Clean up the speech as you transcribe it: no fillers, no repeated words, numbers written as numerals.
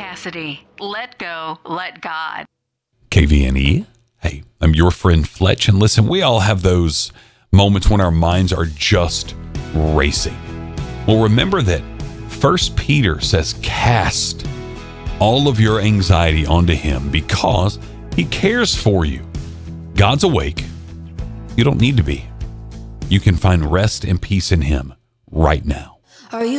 Cassidy. Let go, let God. KVNE. Hey, I'm your friend Fletch, and listen, we all have those moments when our minds are just racing. Well, remember that 1 Peter says, cast all of your anxiety onto him because he cares for you. God's awake. You don't need to be. You can find rest and peace in him right now. Are you